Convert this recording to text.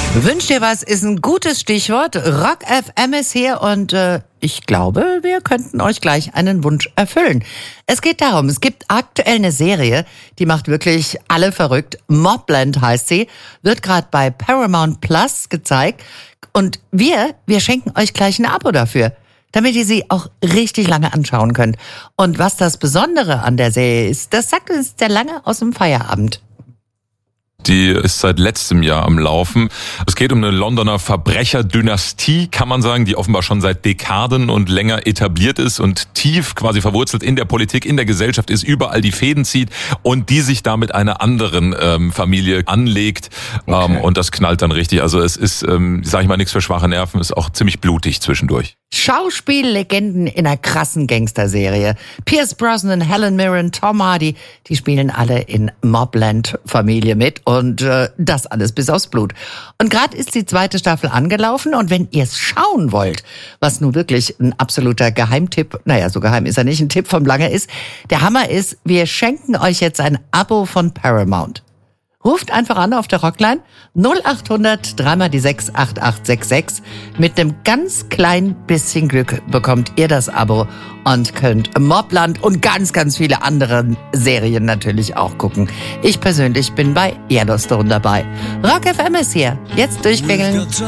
Wünsch dir was ist ein gutes Stichwort. Rock FM ist hier und ich glaube, wir könnten euch gleich einen Wunsch erfüllen. Es geht darum, es gibt aktuell eine Serie, die macht wirklich alle verrückt. Mobland heißt sie, wird gerade bei Paramount Plus gezeigt und wir schenken euch gleich ein Abo dafür, damit ihr sie auch richtig lange anschauen könnt. Und was das Besondere an der Serie ist, das sagt uns der Lange aus dem Feierabend. Die ist seit letztem Jahr am Laufen. Es geht um eine Londoner Verbrecherdynastie, kann man sagen, die offenbar schon seit Dekaden und länger etabliert ist und tief quasi verwurzelt in der Politik, in der Gesellschaft ist, überall die Fäden zieht und die sich da mit einer anderen Familie anlegt. Okay. Und das knallt dann richtig. Also es ist, sag ich mal, nichts für schwache Nerven, ist auch ziemlich blutig zwischendurch. Schauspiellegenden in einer krassen Gangsterserie. Pierce Brosnan, Helen Mirren, Tom Hardy, die spielen alle in Mobland-Familie mit und das alles bis aufs Blut. Und gerade ist die 2. Staffel angelaufen und wenn ihr es schauen wollt, was nun wirklich ein absoluter Geheimtipp, naja, so geheim ist er nicht, ein Tipp vom Lange ist, der Hammer ist, wir schenken euch jetzt ein Abo von Paramount. Ruft einfach an auf der Rockline 0800 3 die 6 8866. Mit einem ganz kleinen bisschen Glück bekommt ihr das Abo und könnt Mobland und ganz, ganz viele andere Serien natürlich auch gucken. Ich persönlich bin bei Yellowstone dabei. Rock FM ist hier. Jetzt durchklingeln.